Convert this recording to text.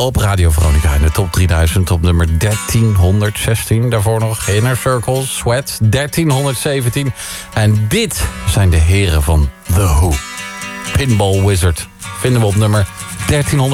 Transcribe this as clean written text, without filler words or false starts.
op Radio Veronica. In de top 3000 op nummer 1316. Daarvoor nog Inner Circle, Sweat, 1317. En dit zijn de heren van The Who. Pinball Wizard vinden we op nummer 1300.